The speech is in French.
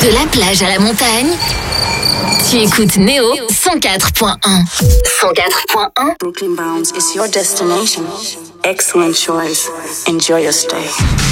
De la plage à la montagne, tu écoutes Néo 104.1. 104.1. Brooklyn Bounce is your destination. Excellent choice. Enjoy your stay.